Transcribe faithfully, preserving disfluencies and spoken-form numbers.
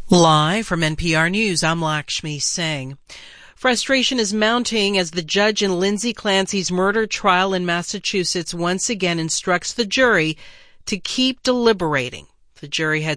Live from N P R News, I'm Lakshmi Singh. Frustration is mounting as the judge in Lindsay Clancy's murder trial in Massachusetts once again instructs the jury to keep deliberating. The jury had